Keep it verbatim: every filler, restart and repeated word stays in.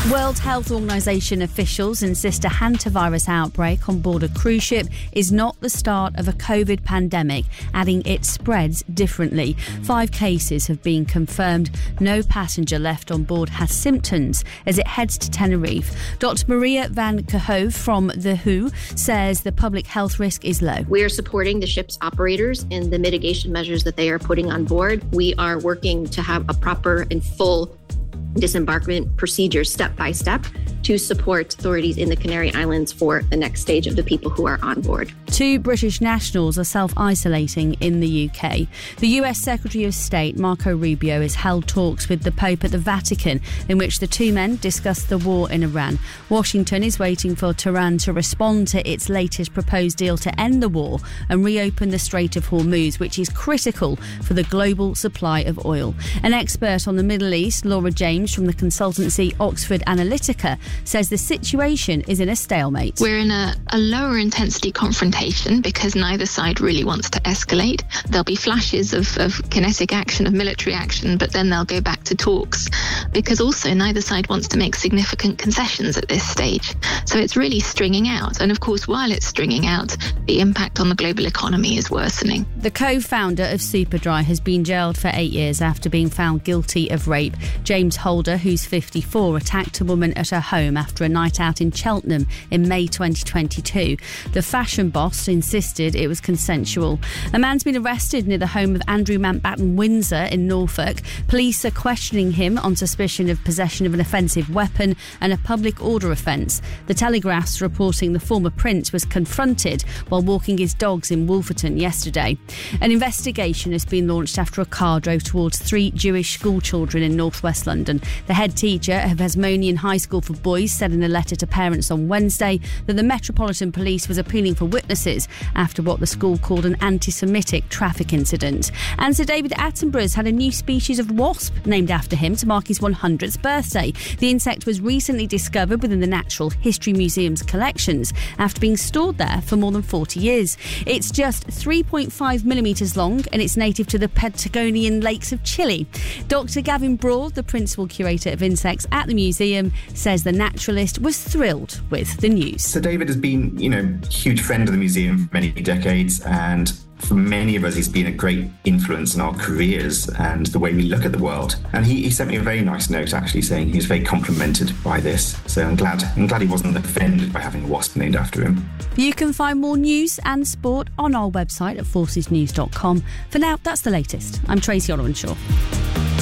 World Health Organization officials insist a hantavirus outbreak on board a cruise ship is not the start of a COVID pandemic, adding it spreads differently. Five cases have been confirmed. No passenger left on board has symptoms as it heads to Tenerife. Doctor Maria van Kerkhove from The W H O says the public health risk is low. We are supporting the ship's operators in the mitigation measures that they are putting on board. We are working to have a proper and full disembarkment procedures step by step to support authorities in the Canary Islands for the next stage of the people who are on board. Two British nationals are self-isolating in the U K. The U S Secretary of State, Marco Rubio, has held talks with the Pope at the Vatican in which the two men discussed the war in Iran. Washington is waiting for Tehran to respond to its latest proposed deal to end the war and reopen the Strait of Hormuz, which is critical for the global supply of oil. An expert on the Middle East, Laura James, from the consultancy Oxford Analytica, says the situation is in a stalemate. We're in a, a lower intensity confrontation because neither side really wants to escalate. There'll be flashes of, of kinetic action, of military action, but then they'll go back to talks because also neither side wants to make significant concessions at this stage. So it's really stringing out. And of course, while it's stringing out, the impact on the global economy is worsening. The co-founder of Superdry has been jailed for eight years after being found guilty of rape. James Holder, who's fifty-four, attacked a woman at her home after a night out in Cheltenham in May twenty twenty-two. The fashion boss insisted it was consensual. A man's been arrested near the home of Andrew Mountbatten Windsor in Norfolk. Police are questioning him on suspicion of possession of an offensive weapon and a public order offence. The Telegraph's reporting the former prince was confronted while walking his dogs in Wolverton yesterday. An investigation has been launched after a car drove towards three Jewish school children in northwest London. The head teacher of Hasmonean High School for Boys said in a letter to parents on Wednesday that the Metropolitan Police was appealing for witnesses after what the school called an anti-Semitic traffic incident. And Sir David Attenborough's had a new species of wasp named after him to mark his one hundredth birthday. The insect was recently discovered within the Natural History Museum's collections after being stored there for more than forty years. It's just three point five millimetres long and it's native to the Patagonian lakes of Chile. Doctor Gavin Broad, the principal curator of insects at the museum, says the naturalist was thrilled with the news. Sir David has been, you know, a huge friend of the museum for many decades, and for many of us, he's been a great influence in our careers and the way we look at the world. And he, he sent me a very nice note, actually, saying he was very complimented by this. So I'm glad, I'm glad he wasn't offended by having a wasp named after him. You can find more news and sport on our website at forces news dot com. For now, that's the latest. I'm Tracy Olwenshaw.